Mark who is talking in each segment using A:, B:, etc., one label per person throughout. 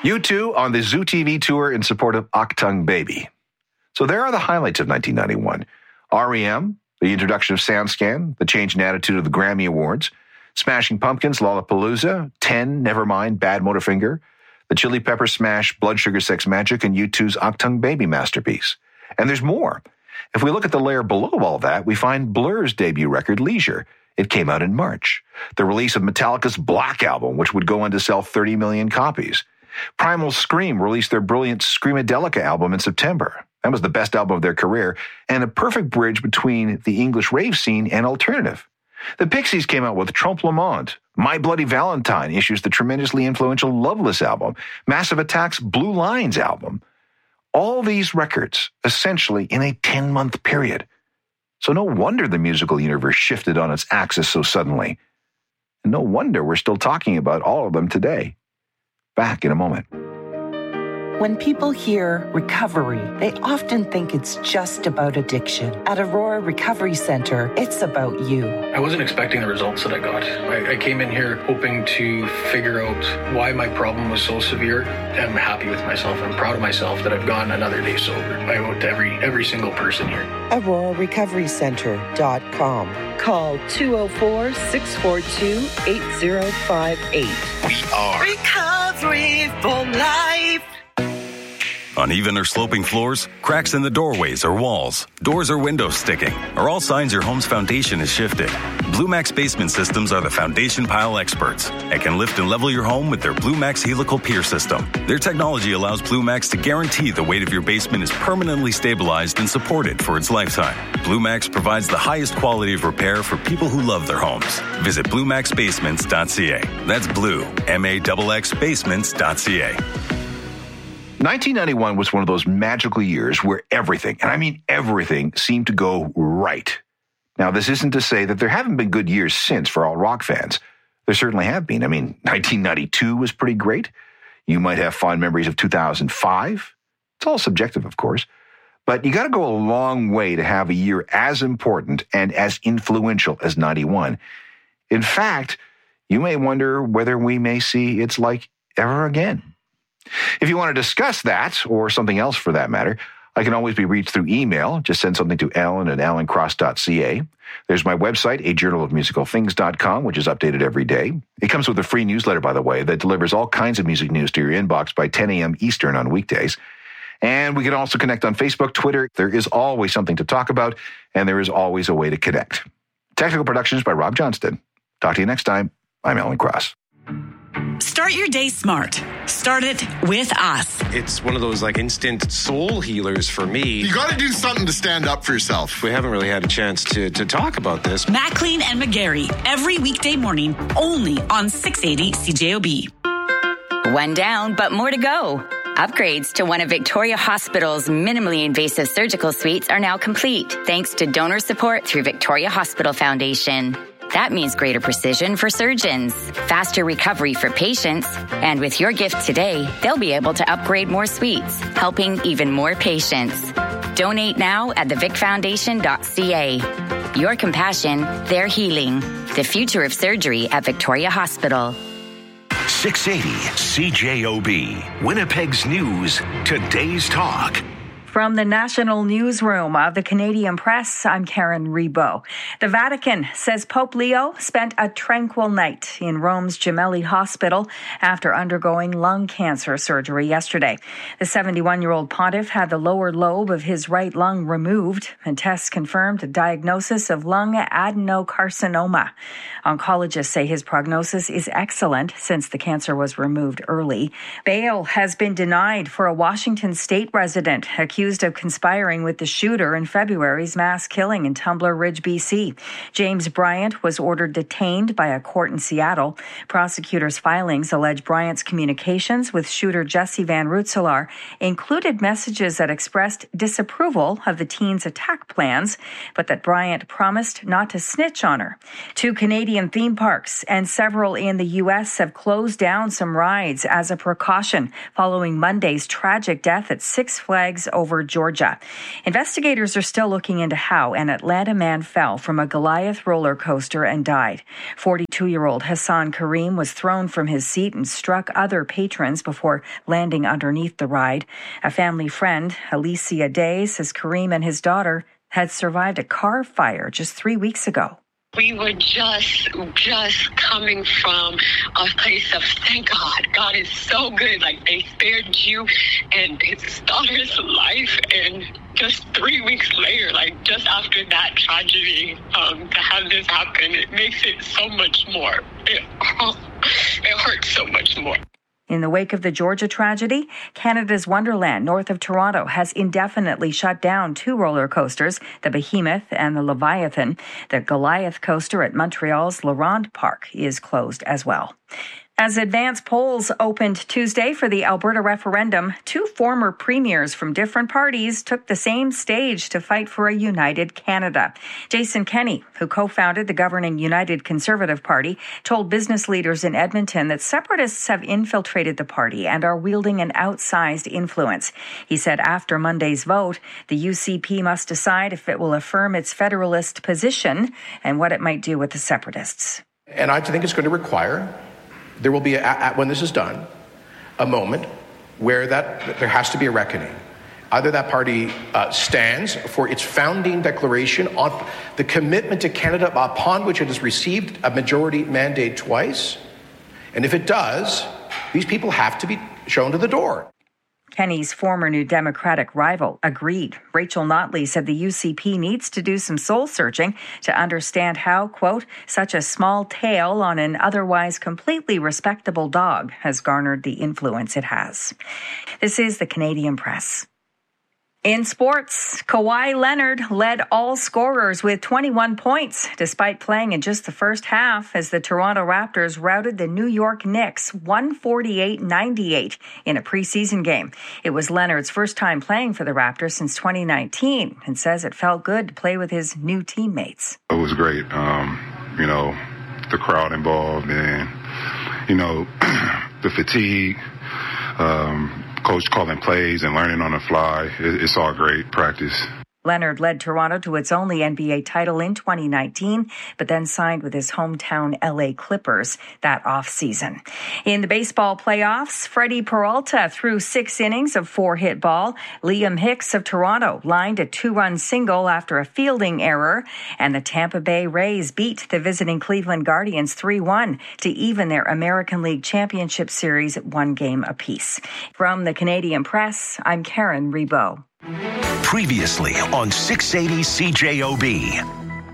A: U2 on the Zoo TV tour in support of Achtung Baby. So there are the highlights of 1991. REM, the introduction of SoundScan, the change in attitude of the Grammy Awards, Smashing Pumpkins, Lollapalooza, 10, Nevermind, Bad Motorfinger, the Chili Peppers smash Blood Sugar Sex Magic, and U2's Achtung Baby masterpiece. And there's more. If we look at the layer below all that, we find Blur's debut record, Leisure. It came out in March. The release of Metallica's Black Album, which would go on to sell 30 million copies. Primal Scream released their brilliant Screamadelica album in September. That was the best album of their career, and a perfect bridge between the English rave scene and alternative. The Pixies came out with Trompe Le Monde. My Bloody Valentine issues the tremendously influential Loveless album, Massive Attack's Blue Lines album. All these records, essentially in a 10-month period. So no wonder the musical universe shifted on its axis so suddenly. And no wonder we're still talking about all of them today. Back in a moment.
B: When people hear recovery, they often think it's just about addiction. At Aurora Recovery Center, it's about you.
C: I wasn't expecting the results that I got. I came in here hoping to figure out why my problem was so severe. I'm happy with myself. I'm proud of myself that I've gone another day sober. I owe it to every single person here.
B: AuroraRecoveryCenter.com. Call 204-642-8058.
D: We are
B: Recovery for Life.
E: Uneven or sloping floors, cracks in the doorways or walls, doors or windows sticking, are all signs your home's foundation is shifted. Blue Max Basement Systems are the foundation pile experts and can lift and level your home with their Blue Max Helical Pier System. Their technology allows Blue Max to guarantee the weight of your basement is permanently stabilized and supported for its lifetime. Blue Max provides the highest quality of repair for people who love their homes. Visit BlueMaxBasements.ca. That's Blue, MAXX Basements.ca.
A: 1991 was one of those magical years where everything, and I mean everything, seemed to go right. Now, this isn't to say that there haven't been good years since for all rock fans. There certainly have been. I mean, 1992 was pretty great. You might have fond memories of 2005. It's all subjective, of course. But you got to go a long way to have a year as important and as influential as 91. In fact, you may wonder whether we may see its like ever again. If you want to discuss that, or something else for that matter, I can always be reached through email. Just send something to alan@alancross.ca. There's my website, ajournalofmusicalthings.com, which is updated every day. It comes with a free newsletter, by the way, that delivers all kinds of music news to your inbox by 10 a.m. Eastern on weekdays. And we can also connect on Facebook, Twitter. There is always something to talk about, and there is always a way to connect. Technical Productions by Rob Johnston. Talk to you next time. I'm Alan Cross.
F: Start your day smart. Start it with us.
G: It's one of those like instant soul healers for me.
D: You got to do something to stand up for yourself.
G: We haven't really had a chance to talk about this.
F: Maclean and McGarry, every weekday morning, only on 680 CJOB.
H: One down, but more to go. Upgrades to one of Victoria Hospital's minimally invasive surgical suites are now complete, thanks to donor support through Victoria Hospital Foundation. That means greater precision for surgeons, faster recovery for patients, and with your gift today, they'll be able to upgrade more suites, helping even more patients. Donate now at thevicfoundation.ca. Your compassion, their healing. The future of surgery at Victoria Hospital.
I: 680 CJOB, Winnipeg's News, Today's Talk.
J: From the National Newsroom of the Canadian Press, I'm Karen Rebo. The Vatican says Pope Leo spent a tranquil night in Rome's Gemelli Hospital after undergoing lung cancer surgery yesterday. The 71-year-old pontiff had the lower lobe of his right lung removed, and tests confirmed a diagnosis of lung adenocarcinoma. Oncologists say his prognosis is excellent since the cancer was removed early. Bail has been denied for a Washington state resident accused of conspiring with the shooter in February's mass killing in Tumbler Ridge, BC. James Bryant was ordered detained by a court in Seattle. Prosecutors' filings allege Bryant's communications with shooter Jesse Van Rootselaar included messages that expressed disapproval of the teen's attack plans, but that Bryant promised not to snitch on her. 2 Canadian theme parks and several in the U.S. have closed down some rides as a precaution following Monday's tragic death at Six Flags over over Georgia. Investigators are still looking into how an Atlanta man fell from a Goliath roller coaster and died. 42-year-old Hassan Kareem was thrown from his seat and struck other patrons before landing underneath the ride. A family friend, Alicia Day, says Kareem and his daughter had survived a car fire just 3 weeks ago.
K: We were just coming from a place of thank God. God is so good. Like, they spared you and his daughter's life. And just 3 weeks later, like just after that tragedy, to have this happen, it makes it so much more. It hurts so much more.
J: In the wake of the Georgia tragedy, Canada's Wonderland north of Toronto has indefinitely shut down 2 roller coasters, the Behemoth and the Leviathan. The Goliath coaster at Montreal's La Ronde Park is closed as well. As advance polls opened Tuesday for the Alberta referendum, 2 former premiers from different parties took the same stage to fight for a united Canada. Jason Kenney, who co-founded the governing United Conservative Party, told business leaders in Edmonton that separatists have infiltrated the party and are wielding an outsized influence. He said after Monday's vote, the UCP must decide if it will affirm its federalist position and what it might do with the separatists.
L: And I think it's going to require... There will be, when this is done, a moment where there has to be a reckoning. Either that party stands for its founding declaration on the commitment to Canada upon which it has received a majority mandate twice, and if it does, these people have to be shown to the door.
J: Kenney's former New Democratic rival agreed. Rachel Notley said the UCP needs to do some soul-searching to understand how, quote, such a small tail on an otherwise completely respectable dog has garnered the influence it has. This is the Canadian Press. In sports, Kawhi Leonard led all scorers with 21 points, despite playing in just the first half as the Toronto Raptors routed the New York Knicks 148-98 in a preseason game. It was Leonard's first time playing for the Raptors since 2019 and says it felt good to play with his new teammates.
M: It was great. The crowd involved and, the fatigue, coach calling plays and learning on the fly. It's all great practice.
J: Leonard led Toronto to its only NBA title in 2019, but then signed with his hometown LA Clippers that offseason. In the baseball playoffs, Freddie Peralta threw 6 innings of 4-hit ball. Liam Hicks of Toronto lined a 2-run single after a fielding error, and the Tampa Bay Rays beat the visiting Cleveland Guardians 3-1 to even their American League Championship Series at 1 game apiece. From the Canadian Press, I'm Karen Rebo.
I: Previously on 680 CJOB.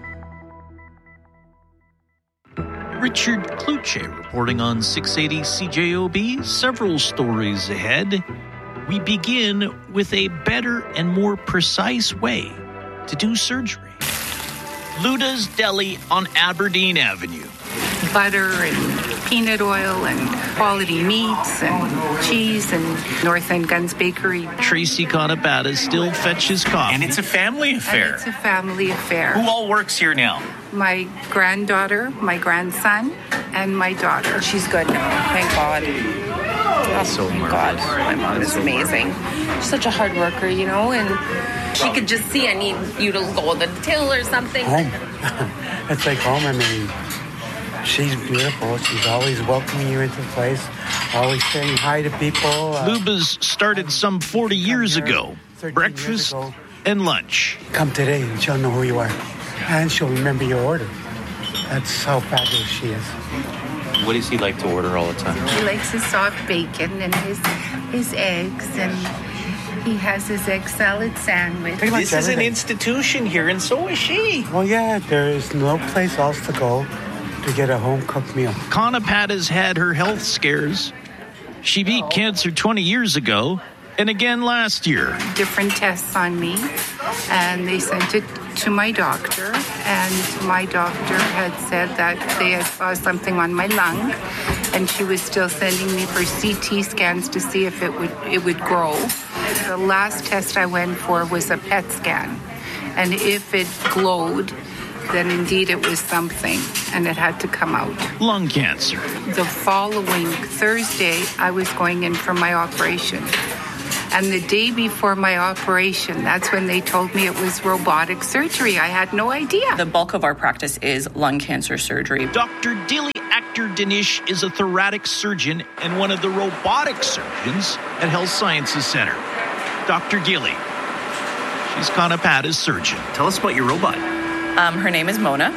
N: Richard Kluche reporting on 680 CJOB. Several stories ahead. We begin with a better and more precise way to do surgery. Luda's Deli on Aberdeen Avenue.
O: Butter and peanut oil and quality meats and cheese and North End Guns Bakery.
N: Tracy Conabatta still fetches coffee.
P: And it's a family affair.
O: It's a family affair.
P: Who all works here now?
O: My granddaughter, my grandson, and my daughter.
Q: She's good now, thank God.
P: Oh, so
Q: thank God. My mom is amazing. She's such a hard worker, and she could just see I need you to go to the till or something.
R: Home. It's like home. I mean, she's beautiful. She's always welcoming you into the place, always saying hi to people.
N: Luba's started some 40 years ago. Breakfast and lunch.
R: Come today and she'll know who you are. And she'll remember your order. That's how fabulous she is.
P: What does he like to order all the time?
O: He likes his soft bacon and his eggs, and he has his egg salad sandwich.
P: This is an institution here, and so is she.
R: Well, yeah, there is no place else to go to get a home-cooked meal.
N: Conapatta's had her health scares. She beat cancer 20 years ago and again last year.
O: Different tests on me, and they sent it to my doctor, and my doctor had said that they had saw something on my lung, and she was still sending me for CT scans to see if it would grow. The last test I went for was a PET scan, and if it glowed, then indeed it was something, and it had to come out.
N: Lung cancer.
O: The following Thursday, I was going in for my operation. And the day before my operation, that's when they told me it was robotic surgery. I had no idea.
S: The bulk of our practice is lung cancer surgery.
N: Dr. Dili Akhter Danish is a thoracic surgeon and one of the robotic surgeons at Health Sciences Center. Dr. Gilly. She's Kanapata's surgeon.
P: Tell us about your robot.
S: Her name is Mona.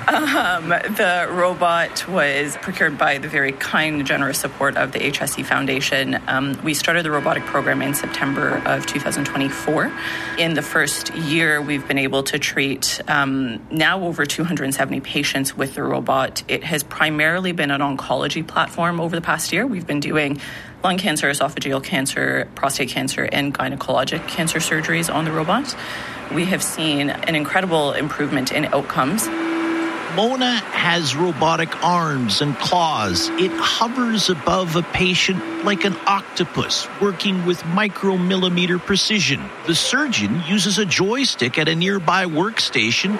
S: The robot was procured by the very kind and generous support of the HSC Foundation. We started the robotic program in September of 2024. In the first year, we've been able to treat now over 270 patients with the robot. It has primarily been an oncology platform over the past year. We've been doing lung cancer, esophageal cancer, prostate cancer, and gynecologic cancer surgeries on the robot. We have seen an incredible improvement in outcomes.
N: Mona has robotic arms and claws. It hovers above a patient like an octopus, working with micromillimeter precision. The surgeon uses a joystick at a nearby workstation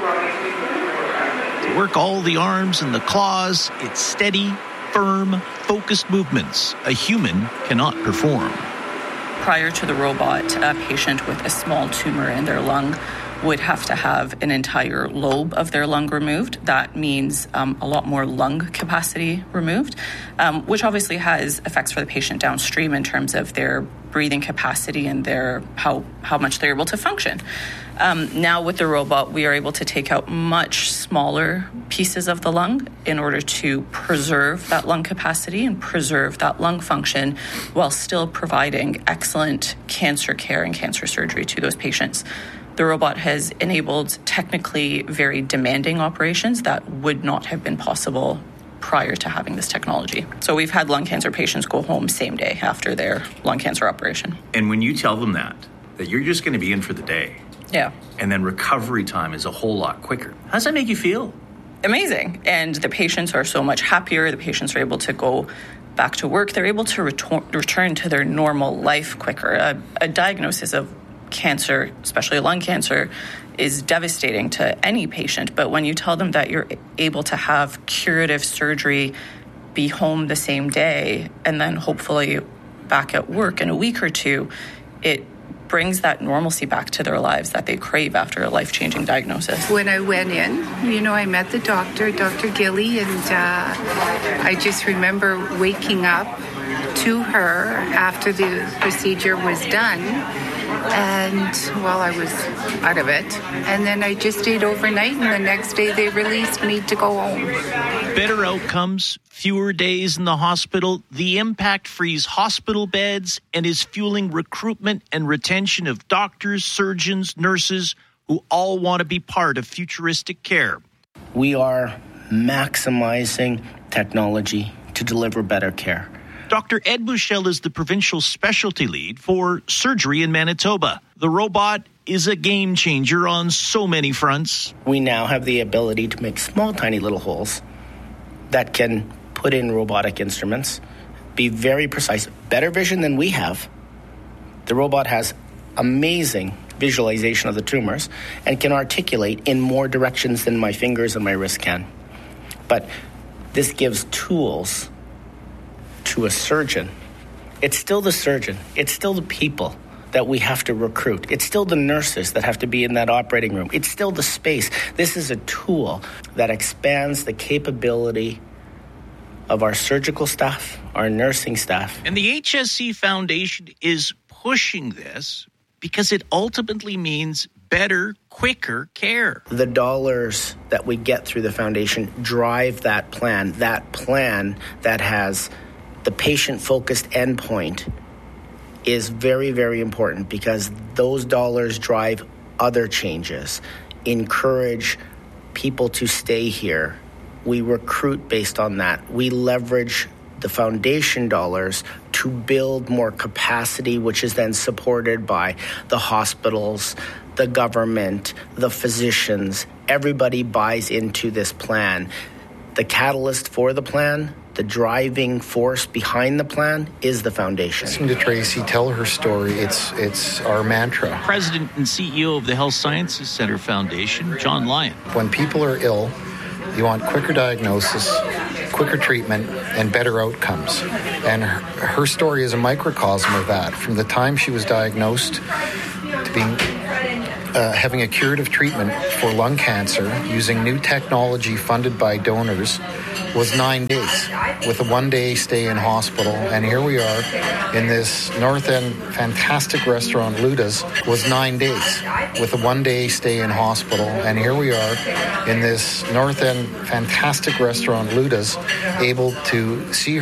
N: to work all the arms and the claws. It's steady, firm, focused movements a human cannot perform.
S: Prior to the robot, a patient with a small tumor in their lung would have to have an entire lobe of their lung removed. That means a lot more lung capacity removed, which obviously has effects for the patient downstream in terms of their breathing capacity and their how much they're able to function. Now with the robot, we are able to take out much smaller pieces of the lung in order to preserve that lung capacity and preserve that lung function while still providing excellent cancer care and cancer surgery to those patients. The robot has enabled technically very demanding operations that would not have been possible prior to having this technology. So we've had lung cancer patients go home same day after their lung cancer operation.
P: And when you tell them that you're just going to be in for the day,
S: yeah,
P: and then recovery time is a whole lot quicker, how does that make you feel?
S: Amazing. And the patients are so much happier. The patients are able to go back to work. They're able to return to their normal life quicker. A diagnosis of cancer, especially lung cancer, is devastating to any patient. But when you tell them that you're able to have curative surgery, be home the same day, and then hopefully back at work in a week or two, it brings that normalcy back to their lives that they crave after a life-changing diagnosis.
O: When I went in, I met the doctor, Dr. Gilly, and I just remember waking up to her after the procedure was done. And I was out of it. And then I just stayed overnight, and the next day they released me to go home.
N: Better outcomes, fewer days in the hospital. The impact frees hospital beds and is fueling recruitment and retention of doctors, surgeons, nurses who all want to be part of futuristic care.
T: We are maximizing technology to deliver better care.
N: Dr. Ed Bushell is the provincial specialty lead for surgery in Manitoba. The robot is a game changer on so many fronts.
T: We now have the ability to make small, tiny little holes that can put in robotic instruments, be very precise, better vision than we have. The robot has amazing visualization of the tumors and can articulate in more directions than my fingers and my wrist can. But this gives tools to a surgeon. It's still the surgeon. It's still the people that we have to recruit. It's still the nurses that have to be in that operating room. It's still the space. This is a tool that expands the capability of our surgical staff, our nursing staff.
N: And the HSC Foundation is pushing this because it ultimately means better, quicker care.
T: The dollars that we get through the foundation drive that plan that has the patient-focused endpoint is very, very important because those dollars drive other changes, encourage people to stay here. We recruit based on that. We leverage the foundation dollars to build more capacity, which is then supported by the hospitals, the government, the physicians. Everybody buys into this plan. The catalyst for the plan, the driving force behind the plan, is the foundation.
U: Listen to Tracy tell her story. It's our mantra.
N: President and CEO of the Health Sciences Center Foundation, John Lyon.
U: When people are ill, you want quicker diagnosis, quicker treatment, and better outcomes. And her story is a microcosm of that. From the time she was diagnosed to being having a curative treatment for lung cancer using new technology funded by donors was 9 days, with a 1-day stay in hospital. And here we are in this North End fantastic restaurant, Luda's, was 9 days, with a 1-day stay in hospital. And here we are in this North End fantastic restaurant, Luda's, able to see